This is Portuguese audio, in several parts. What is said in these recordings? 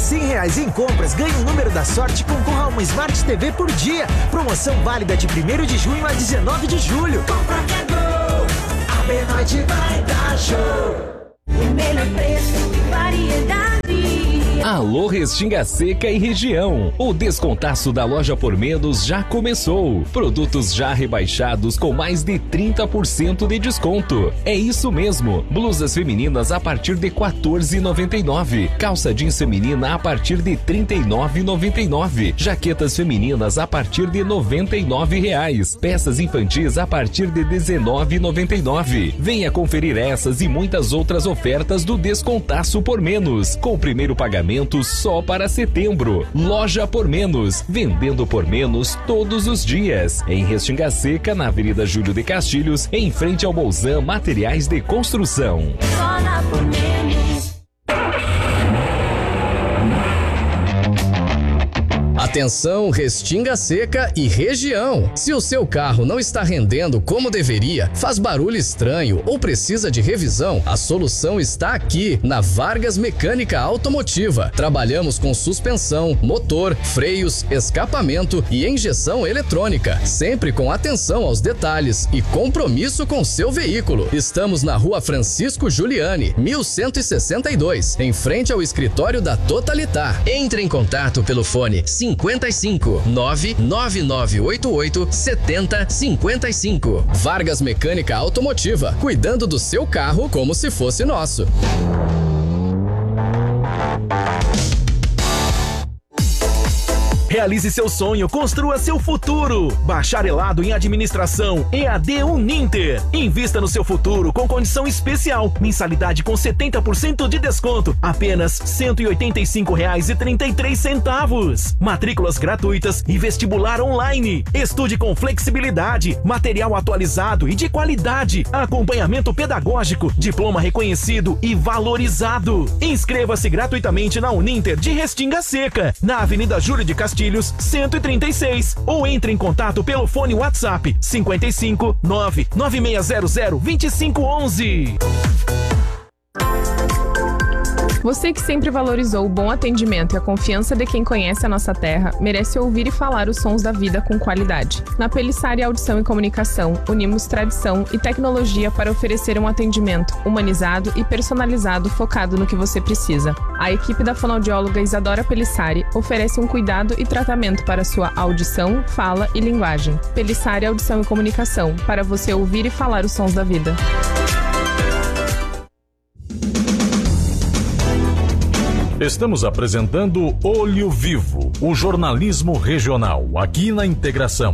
R$100 em compras, ganhe um número da sorte e concorra a uma Smart TV por dia. Promoção válida de 1º de junho a 19 de julho. Compra que é gol, a B-Noite vai dar show. O melhor preço, variedade. Alô Restinga Seca e região. O descontaço da Loja Por Menos já começou. Produtos já rebaixados com mais de 30% de desconto. É isso mesmo. Blusas femininas a partir de R$ 14,99. Calça jeans feminina a partir de R$ 39,99. Jaquetas femininas a partir de R$ 99,00. Peças infantis a partir de R$ 19,99. Venha conferir essas e muitas outras ofertas do descontaço Por Menos. Com o primeiro pagamento só para setembro. Loja Por Menos, vendendo por menos todos os dias. Em Restinga Seca, na Avenida Júlio de Castilhos, em frente ao Bolzan Materiais de Construção. Só na Por Menos. Atenção, Restinga Seca e região. Se o seu carro não está rendendo como deveria, faz barulho estranho ou precisa de revisão, a solução está aqui, na Vargas Mecânica Automotiva. Trabalhamos com suspensão, motor, freios, escapamento e injeção eletrônica, sempre com atenção aos detalhes e compromisso com seu veículo. Estamos na Rua Francisco Giuliani, 1162, em frente ao escritório da Totalitar. Entre em contato pelo fone 55 99988 7055. Vargas Mecânica Automotiva, cuidando do seu carro como se fosse nosso. Realize seu sonho, construa seu futuro. Bacharelado em Administração, EAD Uninter. Invista no seu futuro com condição especial. Mensalidade com 70% de desconto. Apenas R$ 185,33. Matrículas gratuitas e vestibular online. Estude com flexibilidade, material atualizado e de qualidade. Acompanhamento pedagógico, diploma reconhecido e valorizado. Inscreva-se gratuitamente na Uninter de Restinga Seca, na Avenida Júlio de Castilhos, 136, ou entre em contato pelo fone WhatsApp 55 99600 2511. Você que sempre valorizou o bom atendimento e a confiança de quem conhece a nossa terra, merece ouvir e falar os sons da vida com qualidade. Na Pelissari Audição e Comunicação, unimos tradição e tecnologia para oferecer um atendimento humanizado e personalizado focado no que você precisa. A equipe da fonoaudióloga Isadora Pelissari oferece um cuidado e tratamento para sua audição, fala e linguagem. Pelissari Audição e Comunicação, para você ouvir e falar os sons da vida. Estamos apresentando Olho Vivo, o jornalismo regional, aqui na Integração.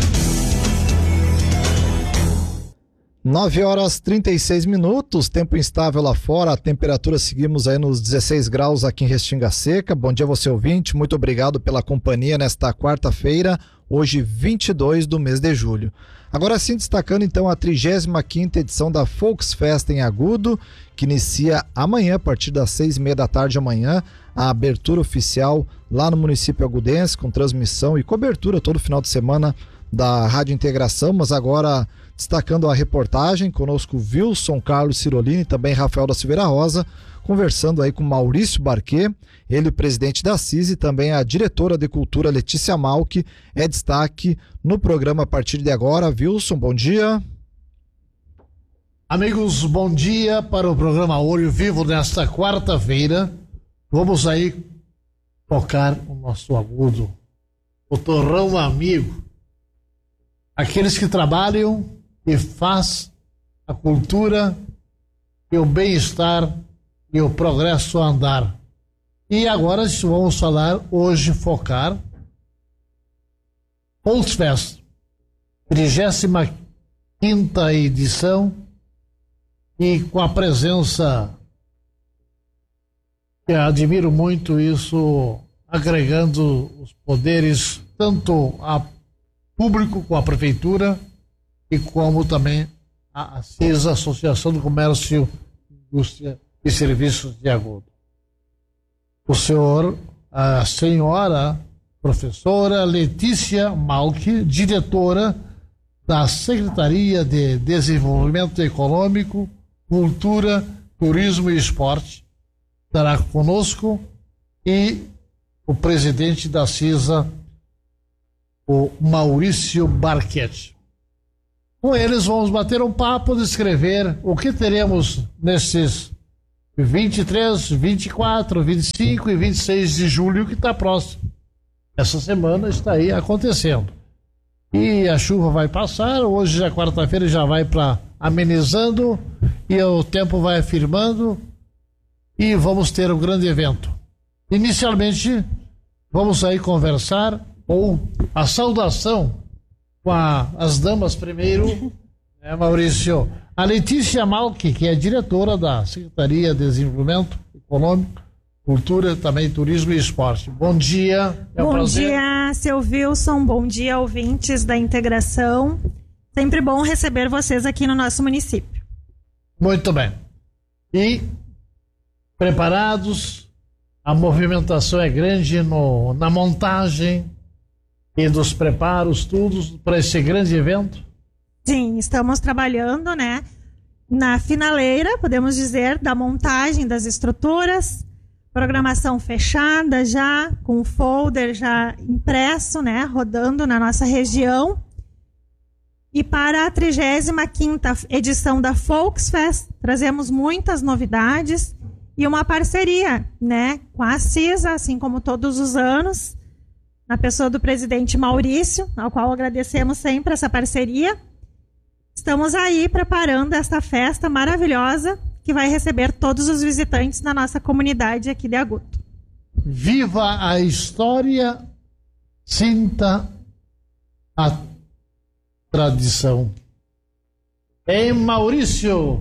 9h36, tempo instável lá fora, a temperatura seguimos aí nos 16 graus aqui em Restinga Seca. Bom dia você ouvinte, muito obrigado pela companhia nesta quarta-feira, hoje 22 do mês de julho. Agora sim, destacando então a 35ª edição da Volksfest em Agudo, que inicia amanhã, a partir das 6h30 da tarde amanhã, a abertura oficial lá no município agudense, com transmissão e cobertura todo final de semana da Rádio Integração, mas agora destacando a reportagem, conosco Wilson Carlos Cirolini e também Rafael da Silveira Rosa, conversando aí com Maurício Barquet, ele presidente da CIS, e também a diretora de cultura Letícia Malck, é destaque no programa a partir de agora. Wilson, bom dia. Amigos, bom dia para o programa Olho Vivo nesta quarta-feira. Vamos aí tocar o nosso agudo, o torrão amigo. Aqueles que trabalham e faz a cultura e o bem-estar e o progresso andar. E agora vamos falar hoje, focar Volksfest, 35ª edição, e com a presença, que eu admiro muito isso, agregando os poderes tanto a público com a prefeitura e como também a CIS, Associação do Comércio, Indústria e Serviços de Agudo. A senhora professora Letícia Malck, diretora da Secretaria de Desenvolvimento Econômico, Cultura, Turismo e Esporte, estará conosco e o presidente da CISA, o Maurício Barchetti. Com eles vamos bater um papo, descrever o que teremos nesses 23, 24, 25 e 26 de julho que está próximo. Essa semana está aí acontecendo. E a chuva vai passar, hoje já quarta-feira já vai para amenizando e o tempo vai afirmando e vamos ter um grande evento. Inicialmente, vamos aí conversar, ou a saudação com as damas primeiro, Maurício. A Letícia Malck, que é diretora da Secretaria de Desenvolvimento Econômico, Cultura, também Turismo e Esporte. Bom dia. Bom dia, seu Wilson. Bom dia, ouvintes da Integração. Sempre bom receber vocês aqui no nosso município. Muito bem. E preparados, a movimentação é grande na montagem e dos preparos, tudo para esse grande evento? Sim, estamos trabalhando, né, na finaleira, podemos dizer, da montagem das estruturas, programação fechada já, com o folder já impresso, né, rodando na nossa região. E para a 35ª edição da Volksfest, trazemos muitas novidades e uma parceria, né, com a CISA, assim como todos os anos, na pessoa do presidente Maurício, ao qual agradecemos sempre essa parceria. Estamos aí preparando esta festa maravilhosa que vai receber todos os visitantes da nossa comunidade aqui de Agudo. Viva a história, sinta a tradição. Em Maurício,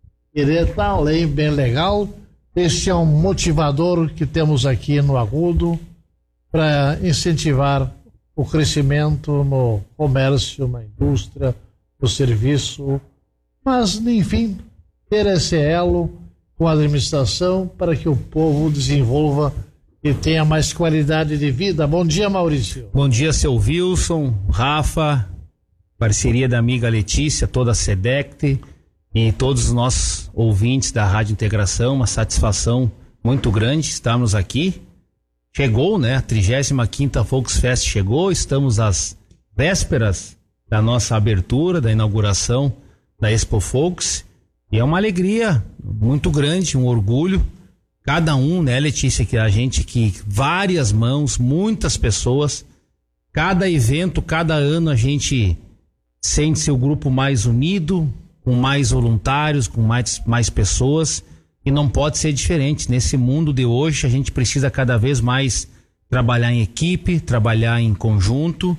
tal, bem legal. Este é um motivador que temos aqui no Agudo para incentivar o crescimento no comércio, na indústria, no serviço, mas, enfim, ter esse elo com a administração para que o povo desenvolva e tenha mais qualidade de vida. Bom dia, Maurício. Bom dia, seu Wilson, Rafa, parceria da amiga Letícia, toda a SEDECT e todos os nossos ouvintes da Rádio Integração. Uma satisfação muito grande estarmos aqui. Chegou, né? A 35ª Volksfest chegou, estamos às vésperas da nossa abertura, da inauguração da Expo Volks, e é uma alegria muito grande, um orgulho. Cada um, né, Letícia, que a gente, que várias mãos, muitas pessoas, cada evento, cada ano a gente sente-se o grupo mais unido, com mais voluntários, com mais pessoas, e não pode ser diferente. Nesse mundo de hoje, a gente precisa cada vez mais trabalhar em equipe, trabalhar em conjunto,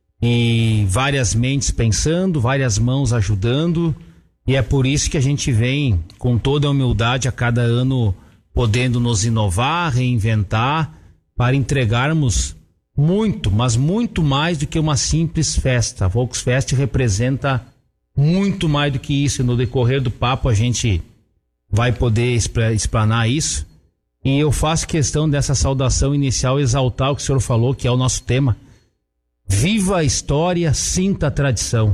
e várias mentes pensando, várias mãos ajudando, e é por isso que a gente vem com toda a humildade a cada ano podendo nos inovar, reinventar, para entregarmos muito, mas muito mais do que uma simples festa. A Volksfest representa muito mais do que isso, e no decorrer do papo a gente vai poder explanar isso. E eu faço questão dessa saudação inicial exaltar o que o senhor falou, que é o nosso tema. Viva a história, sinta a tradição.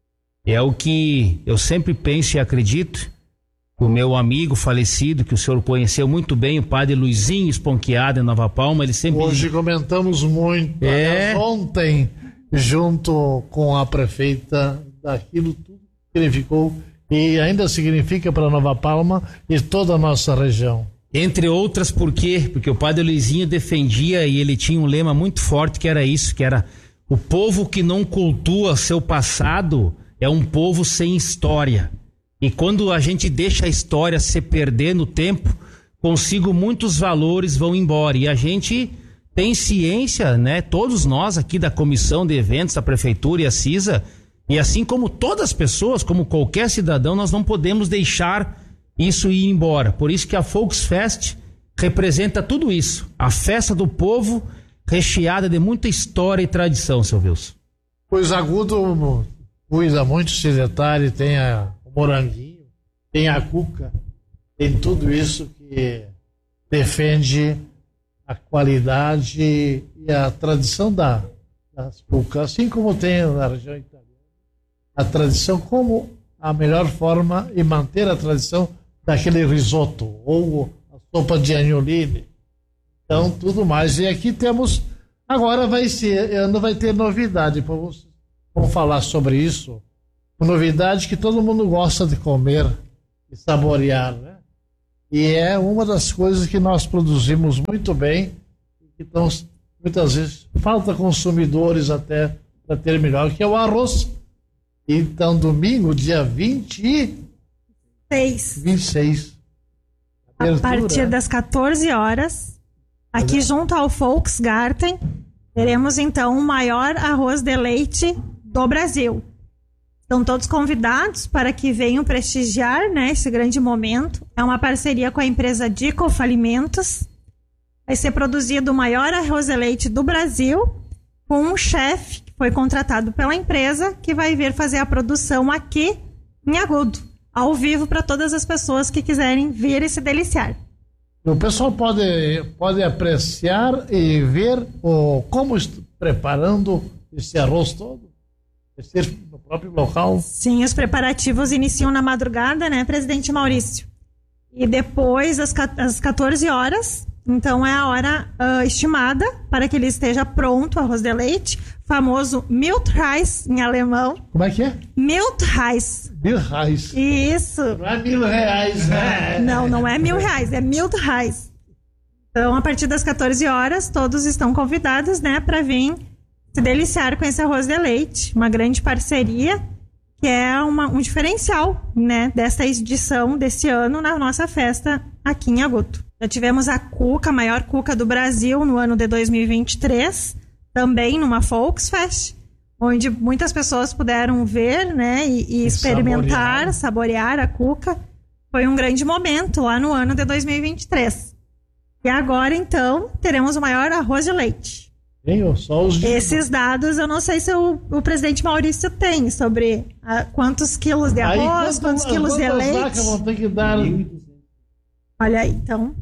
É o que eu sempre penso e acredito. O meu amigo falecido, que o senhor conheceu muito bem, o padre Luizinho Esponquiado em Nova Palma, ele sempre... Hoje comentamos muito. Ontem, junto com a prefeita, daquilo tudo que significou e ainda significa para Nova Palma e toda a nossa região. Entre outras, por quê? Porque o padre Luizinho defendia, e ele tinha um lema muito forte, que era isso, que era: o povo que não cultua seu passado é um povo sem história. E quando a gente deixa a história se perder no tempo, consigo muitos valores vão embora. E a gente tem ciência, né? Todos nós aqui da comissão de eventos, da prefeitura e a CISA, e assim como todas as pessoas, como qualquer cidadão, nós não podemos deixar isso ir embora. Por isso que a Volksfest representa tudo isso. A festa do povo, recheada de muita história e tradição, seu Wilson. Pois Agudo cuida muito esse detalhe, tem o moranguinho, tem a cuca, tem tudo isso que defende a qualidade e a tradição das cucas, assim como tem na região italiana, a tradição como a melhor forma e manter a tradição daquele risoto ou a sopa de agnoline. Então, tudo mais. E aqui temos, agora vai ter novidade para vocês. Vamos falar sobre isso. Uma novidade que todo mundo gosta de comer e saborear, né? E é uma das coisas que nós produzimos muito bem, que então, muitas vezes falta consumidores até para ter melhor, que é o arroz. Então, domingo, dia 26. A partir das 14 horas, aqui junto ao Volksgarten, teremos então o maior arroz de leite do Brasil. Estão todos convidados para que venham prestigiar, né, esse grande momento. É uma parceria com a empresa Dicof Alimentos. Vai ser produzido o maior arroz de leite do Brasil, com um chefe que foi contratado pela empresa, que vai vir fazer a produção aqui em Agudo, ao vivo, para todas as pessoas que quiserem vir e se deliciar. O pessoal pode apreciar e ver como está preparando esse arroz todo? No próprio local? Sim, os preparativos iniciam na madrugada, né, presidente Maurício? E depois, às 14 horas, então é a hora estimada para que ele esteja pronto, o arroz de leite, famoso Milchreis em alemão. Como é que é? Milchreis. Milchreis. Isso. Não é R$1.000, né? Não é R$1.000, é Milchreis. Então, a partir das 14 horas, todos estão convidados, né, para vir se deliciar com esse arroz de leite, uma grande parceria, que é um diferencial, né, dessa edição desse ano na nossa festa aqui em Agudo. Já tivemos a cuca, a maior cuca do Brasil no ano de 2023, também numa Volksfest, onde muitas pessoas puderam ver, né, e experimentar, saborear a cuca. Foi um grande momento lá no ano de 2023. E agora, então, teremos o maior arroz de leite. Esses dados eu não sei se o presidente Maurício tem sobre quantos quilos de arroz, quantos quilos de leite. Vão ter que dar... Olha aí, então.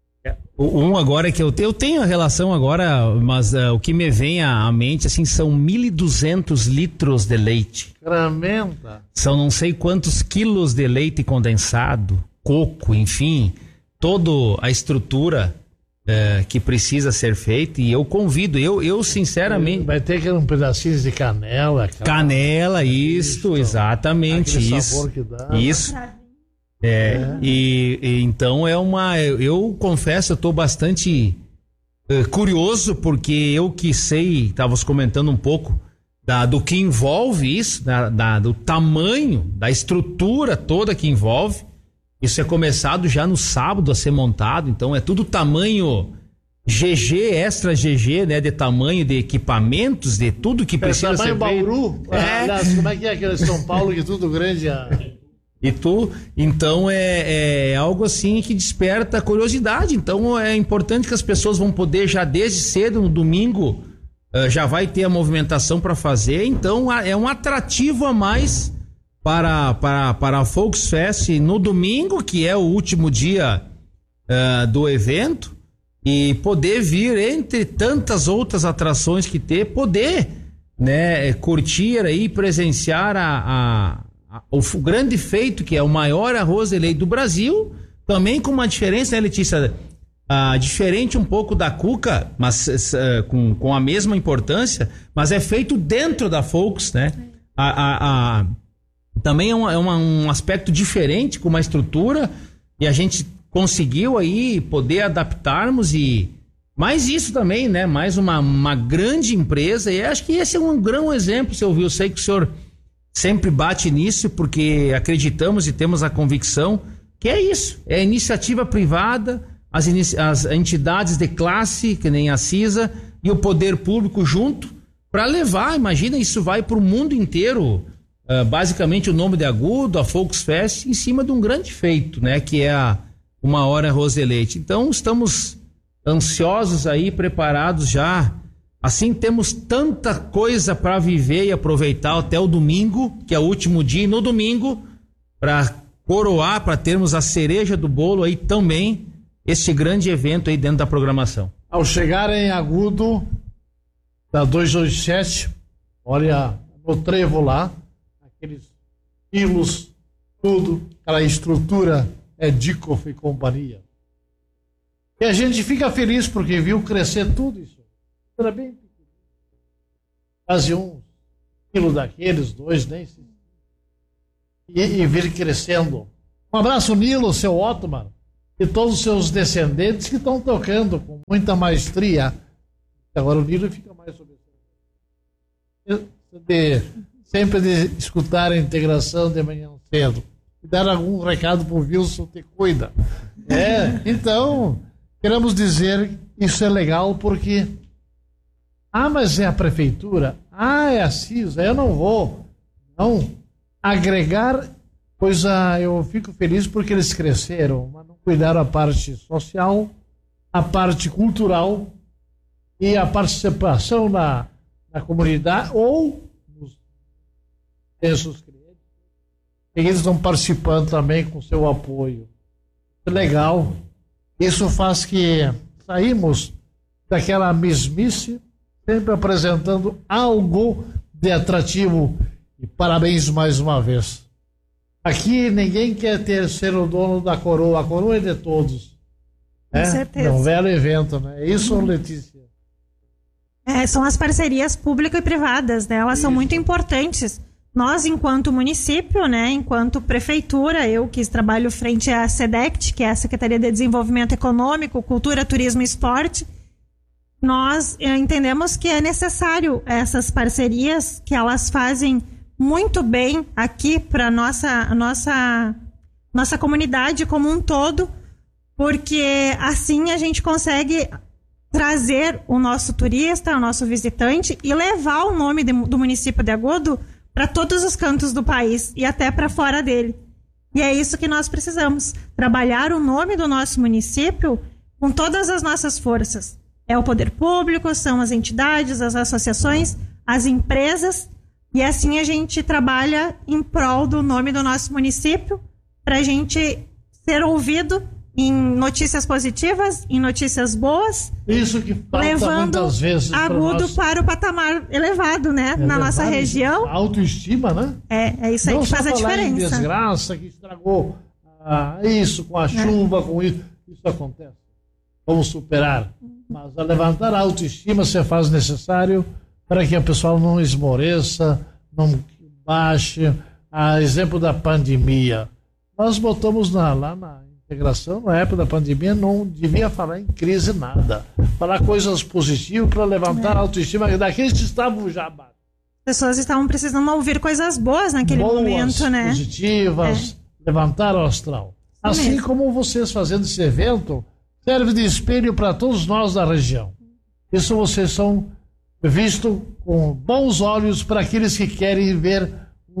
Agora que eu tenho a relação agora, mas o que me vem à mente assim são 1.200 litros de leite. Tremenda. São não sei quantos quilos de leite condensado, coco, enfim, toda a estrutura que precisa ser feita, e eu convido, eu sinceramente... Vai ter que um pedacinho de canela. Canela, isso, exatamente, isso. Sabor que dá, isso. E então eu confesso, eu estou bastante curioso, porque eu que sei, estávamos comentando um pouco do que envolve isso, do tamanho, da estrutura toda que envolve. Isso é começado já no sábado a ser montado, então é tudo tamanho GG, extra GG, né? De tamanho, de equipamentos, de tudo que precisa ser feito. Tamanho Bauru? Aliás, como é que é aquele São Paulo que tudo grande? Então é algo assim que desperta curiosidade. Então é importante que as pessoas vão poder já desde cedo, no domingo, já vai ter a movimentação para fazer. Então é um atrativo a mais para a Volksfest no domingo, que é o último dia do evento, e poder vir, entre tantas outras atrações que ter, poder, né, curtir aí, presenciar o grande feito, que é o maior arroz de leite do Brasil, também com uma diferença, né, Letícia? Diferente um pouco da cuca, mas com a mesma importância, mas é feito dentro da Volks, né? Também é um aspecto diferente, com uma estrutura, e a gente conseguiu aí poder adaptarmos, e mais isso também, né? Mais uma grande empresa, e acho que esse é um grande exemplo, seu Vil. Eu sei que o senhor sempre bate nisso, porque acreditamos e temos a convicção que é isso, é iniciativa privada, as entidades de classe, que nem a CISA, e o poder público junto, para levar, imagina, isso vai para o mundo inteiro. Basicamente o nome de Agudo, a Volksfest, em cima de um grande feito, né? Que é o maior arroz de leite. Então estamos ansiosos aí, preparados já. Assim, temos tanta coisa para viver e aproveitar até o domingo, que é o último dia, e no domingo, para coroar, para termos a cereja do bolo aí também, este grande evento aí dentro da programação. Ao chegar em Agudo, da 287, olha no trevo lá, aqueles quilos, tudo, aquela estrutura é Dicof e companhia. E a gente fica feliz porque viu crescer tudo isso. Era bem pequeno. Fazia um quilo daqueles, 2, nem se... E vir crescendo. Um abraço, Nilo, seu Otmar, e todos os seus descendentes que estão tocando com muita maestria. Agora o Nilo fica mais sobre sempre de escutar a integração de manhã cedo. E dar algum recado pro Wilson, te cuida. Então, queremos dizer que isso é legal porque... mas é a prefeitura? É a CISA, eu não vou. Não. Agregar, pois eu fico feliz porque eles cresceram, mas não cuidaram a parte social, a parte cultural e a participação na comunidade ou nos censos clientes. Eles estão participando também com seu apoio. Legal. Isso faz que saímos daquela mesmice, sempre apresentando algo de atrativo. E parabéns mais uma vez. Aqui ninguém quer ser o dono da coroa. A coroa é de todos. Com certeza. É um velho evento, né? É isso, Letícia? São as parcerias público e privadas, né? Elas são muito importantes. Nós, enquanto município, né? Enquanto prefeitura, eu que trabalho frente à SEDECT, que é a Secretaria de Desenvolvimento Econômico, Cultura, Turismo e Esporte, nós entendemos que é necessário essas parcerias, que elas fazem muito bem aqui para nossa comunidade como um todo, porque assim a gente consegue trazer o nosso turista, o nosso visitante e levar o nome do município de Agudo para todos os cantos do país e até para fora dele. E é isso que nós precisamos, trabalhar o nome do nosso município com todas as nossas forças. É o poder público, são as entidades, as associações, as empresas, e assim a gente trabalha em prol do nome do nosso município para a gente ser ouvido em notícias positivas, em notícias boas. Isso que falta levando muitas vezes Agudo para o patamar elevado, né? Na nossa região. A autoestima, né? É isso aí não que faz a diferença. Não diferença. Em desgraça que estragou isso com a chuva, com isso. Isso acontece. Vamos superar. Mas a levantar a autoestima se faz necessário para que o pessoal não esmoreça, não baixe. A exemplo da pandemia. Nós botamos lá na integração, na época da pandemia, não devia falar em crise nada. Falar coisas positivas para levantar a autoestima daqueles que estavam já abaixo. As pessoas estavam precisando ouvir coisas boas naquele momento, né? Positivas, levantar o astral. Assim mesmo. Como vocês fazendo esse evento, serve de espelho para todos nós da região. Isso vocês são vistos com bons olhos para aqueles que querem ver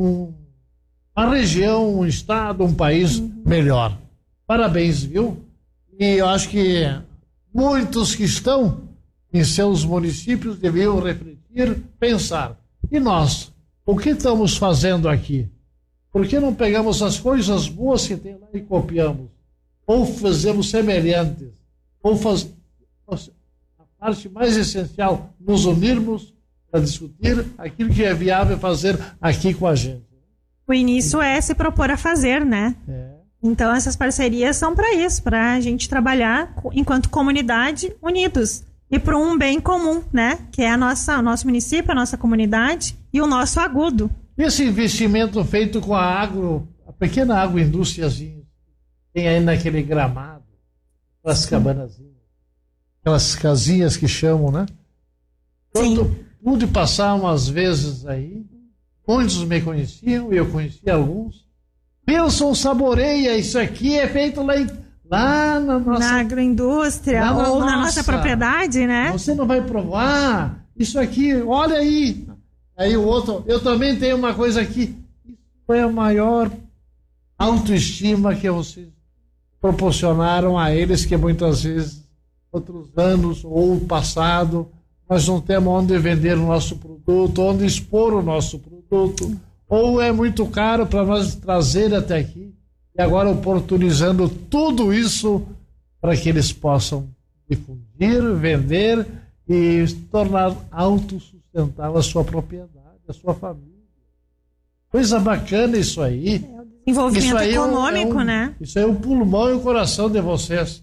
uma região, um estado, um país melhor. Parabéns, viu? E eu acho que muitos que estão em seus municípios deviam refletir, pensar. E nós? O que estamos fazendo aqui? Por que não pegamos as coisas boas que tem lá e copiamos? Ou fazemos semelhantes? Ou a parte mais essencial, nos unirmos para discutir aquilo que é viável fazer aqui com a gente. O início é se propor a fazer, né? Então essas parcerias são para isso, para a gente trabalhar enquanto comunidade unidos e para um bem comum, né? Que é o nosso município, a nossa comunidade e o nosso Agudo. Esse investimento feito com a pequena agroindústriazinha, tem aí naquele Gramado, aquelas cabanazinhas, aquelas casinhas que chamam, né? Quando pude passar umas vezes aí, muitos me conheciam e eu conheci alguns. Wilson, saboreia, isso aqui é feito lá na nossa... Na agroindústria ou na nossa propriedade, né? Você não vai provar. Isso aqui, olha aí. Aí o outro, eu também tenho uma coisa aqui. Isso foi a maior autoestima que vocês proporcionaram a eles, que muitas vezes, outros anos ou o passado, nós não temos onde vender o nosso produto, onde expor o nosso produto. Ou é muito caro para nós trazer até aqui, e agora oportunizando tudo isso para que eles possam difundir, vender e tornar autossustentável a sua propriedade, a sua família. Coisa bacana isso aí. Desenvolvimento econômico, né? Isso aí é o pulmão e o coração de vocês.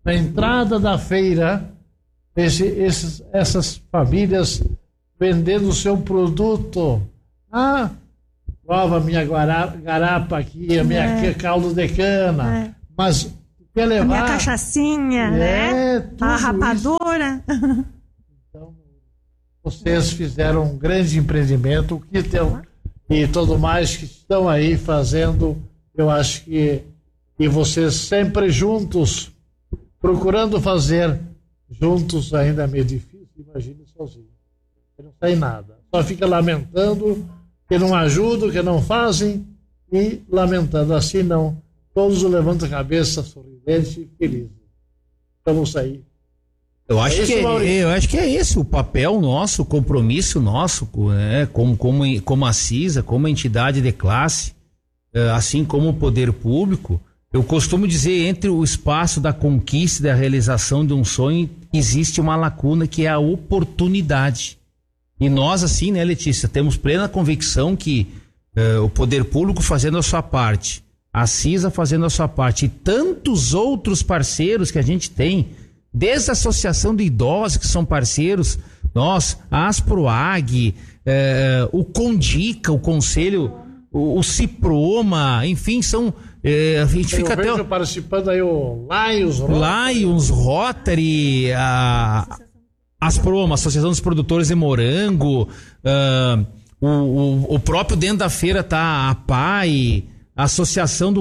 na entrada da feira, essas famílias vendendo o seu produto. Prova minha garapa aqui, a minha caldo de cana. Mas quer levar... A minha cachaçinha, né? A rapadura. Então, vocês fizeram um grande empreendimento, e tudo mais que estão aí fazendo, eu acho que vocês sempre juntos, procurando fazer juntos, ainda é meio difícil, imagine sozinho. Não sai nada. Só fica lamentando que não ajudam, que não fazem, e lamentando. Assim não. Todos levantam a cabeça, sorridentes e felizes. Estamos aí. Eu acho que é esse o papel nosso, o compromisso nosso, né? Como a CISA, como entidade de classe, assim como o poder público. Eu costumo dizer, entre o espaço da conquista e da realização de um sonho, existe uma lacuna que é a oportunidade. E nós, assim, né, Letícia, temos plena convicção que o poder público fazendo a sua parte, a CISA fazendo a sua parte, e tantos outros parceiros que a gente tem, desde a Associação de Idosos, que são parceiros, nós, a Asproag, o Condica, o Conselho, o Ciproma, enfim, são... a gente fica até participando aí o Lions, Rotary, Asproma, Associação dos Produtores de Morango, o próprio dentro da feira tá a PAI, a Associação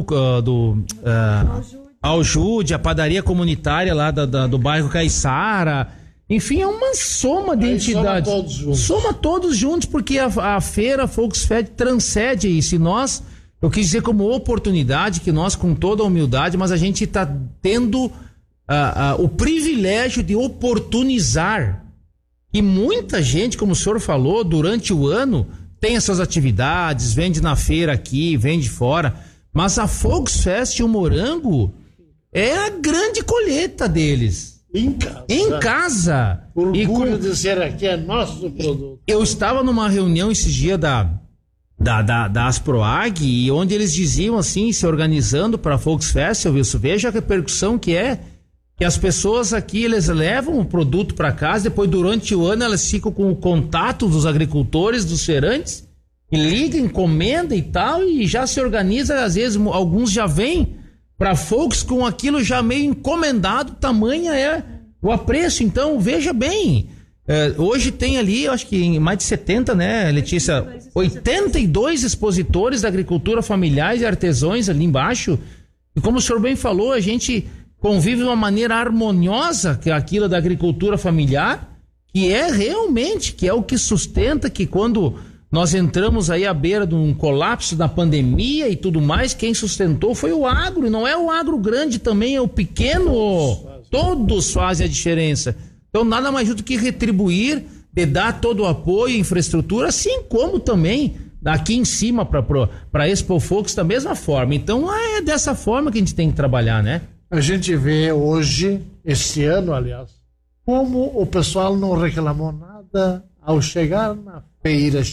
Aljude, a padaria comunitária lá do bairro Caiçara. Enfim, é uma soma de entidades. Soma todos juntos, porque a feira Volksfest transcende isso. E nós, eu quis dizer como oportunidade, que nós, com toda a humildade, mas a gente está tendo o privilégio de oportunizar. E muita gente, como o senhor falou, durante o ano, tem as suas atividades, vende na feira aqui, vende fora. Mas a Volksfest e o Morango é a grande colheita deles. Em casa. Orgulho de ser aqui, é nosso produto. Eu estava numa reunião esse dia da Asproag, e onde eles diziam assim, se organizando para a Volksfest, veja a repercussão que as pessoas aqui, eles levam o produto para casa, depois durante o ano elas ficam com o contato dos agricultores, dos feirantes, e ligam, encomenda e tal, e já se organiza, às vezes alguns já vêm para Volks com aquilo já meio encomendado, tamanha é o apreço. Então, veja bem, hoje tem ali, eu acho que mais de 70, né, Letícia? 82 expositores da agricultura familiar e artesãos ali embaixo. E como o senhor bem falou, a gente convive de uma maneira harmoniosa, que é aquilo da agricultura familiar, que é realmente, que é o que sustenta, que quando nós entramos aí à beira de um colapso da pandemia e tudo mais, quem sustentou foi o agro, não é o agro grande também, é o pequeno, todos fazem a diferença. Então nada mais justo que retribuir, de dar todo o apoio, infraestrutura, assim como também daqui em cima para Expo Volks da mesma forma. Então é dessa forma que a gente tem que trabalhar, né? A gente vê hoje, esse ano, aliás, como o pessoal não reclamou nada ao chegar na feira,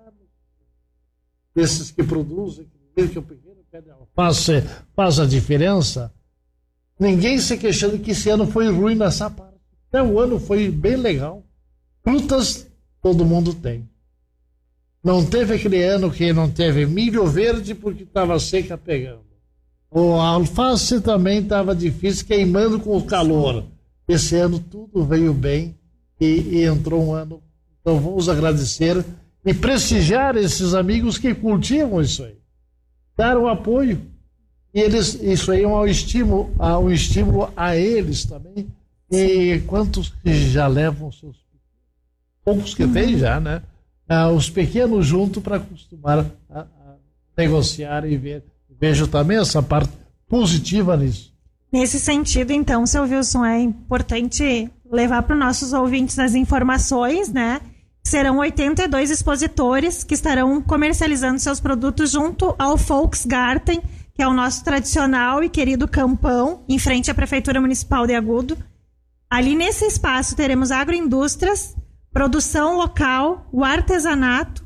esses que produzem, que o pequeno faz a diferença. Ninguém se queixando que esse ano foi ruim nessa parte. Até o ano foi bem legal. Frutas todo mundo tem. Não teve aquele ano que não teve milho verde porque estava seca pegando. A alface também estava difícil, queimando com o calor. Esse ano tudo veio bem e entrou um ano. Então vamos agradecer e prestigiar esses amigos que cultivam isso aí. Dar um apoio. E isso aí é um estímulo a eles também. E quantos que já levam seus poucos que tem já, né? Os pequenos junto para acostumar a negociar e ver. Vejo também essa parte positiva nisso. Nesse sentido, então, seu Wilson, é importante levar para os nossos ouvintes as informações, né? Serão 82 expositores que estarão comercializando seus produtos junto ao Volksgarten, que é o nosso tradicional e querido campão, em frente à Prefeitura Municipal de Agudo. Ali nesse espaço teremos agroindústrias, produção local, o artesanato,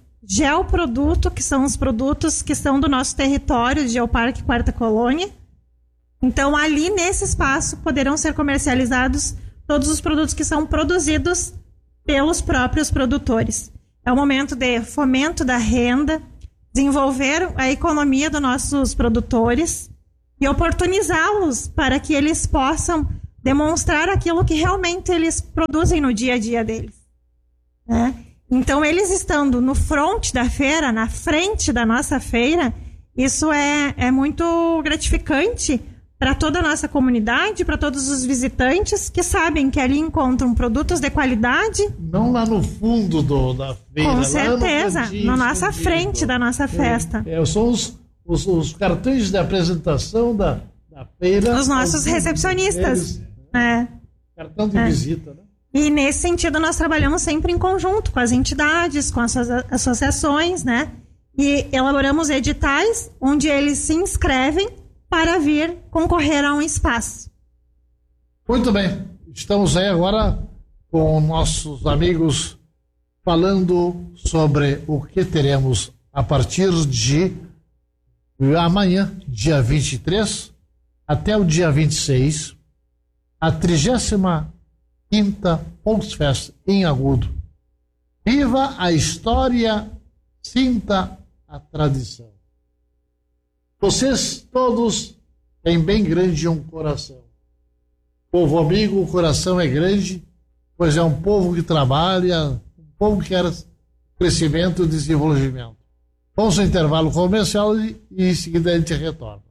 geoproduto, que são os produtos que são do nosso território, de Geoparque Quarta Colônia, Então, ali nesse espaço poderão ser comercializados todos os produtos que são produzidos pelos próprios produtores. É um momento de fomento da renda, desenvolver a economia dos nossos produtores e oportunizá-los para que eles possam demonstrar aquilo que realmente eles produzem no dia a dia deles, né? Então, eles estando no front da feira, na frente da nossa feira, isso é muito gratificante para toda a nossa comunidade, para todos os visitantes que sabem que ali encontram produtos de qualidade. Não lá no fundo da feira. Com certeza, lá no na nossa frente da nossa festa. São os cartões de apresentação da feira. Os nossos recepcionistas. Cartão de visita, né? E nesse sentido nós trabalhamos sempre em conjunto com as entidades, com as associações, né? E elaboramos editais onde eles se inscrevem para vir concorrer a um espaço. Muito bem. Estamos aí agora com nossos amigos falando sobre o que teremos a partir de amanhã, dia 23, até o dia 26, a 35ª Volksfest em Agudo. Viva a história, sinta a tradição. Vocês todos têm bem grande um coração. Povo amigo, o coração é grande, pois é um povo que trabalha, um povo que quer crescimento e desenvolvimento. Vamos ao intervalo comercial e em seguida a gente retorna.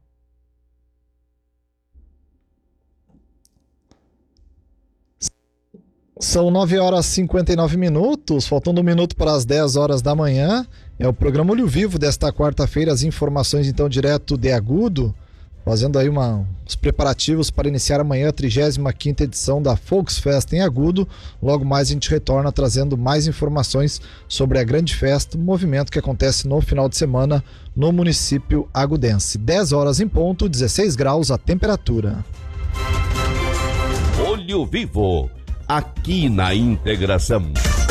São 9h59, faltando 1 minuto para as 10 horas da manhã. É o programa Olho Vivo desta quarta-feira. As informações então direto de Agudo, fazendo aí os preparativos para iniciar amanhã a 35ª edição da Volksfest em Agudo. Logo mais a gente retorna trazendo mais informações sobre a grande festa, um movimento que acontece no final de semana no município agudense. 10 horas em ponto, 16 graus a temperatura. Olho Vivo, aqui na Integração.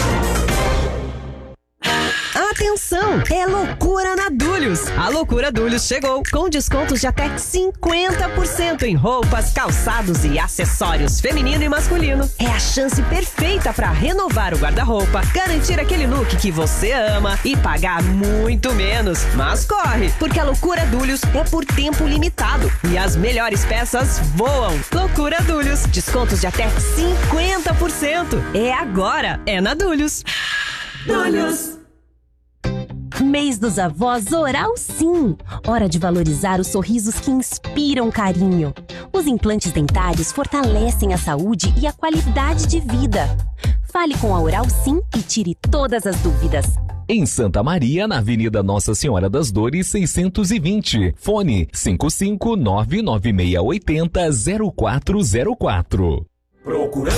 Atenção, é loucura na Dulhos. A loucura Dulhos chegou com descontos de até 50% em roupas, calçados e acessórios feminino e masculino. É a chance perfeita para renovar o guarda-roupa, garantir aquele look que você ama e pagar muito menos. Mas corre, porque a loucura Dulhos é por tempo limitado e as melhores peças voam. Loucura Dulhos, descontos de até 50%. É agora, é na Dulhos. Dulhos. Mês dos Avós Oral Sim. Hora de valorizar os sorrisos que inspiram carinho. Os implantes dentários fortalecem a saúde e a qualidade de vida. Fale com a Oral Sim e tire todas as dúvidas. Em Santa Maria, na Avenida Nossa Senhora das Dores, 620. Fone 55996800404. Procurando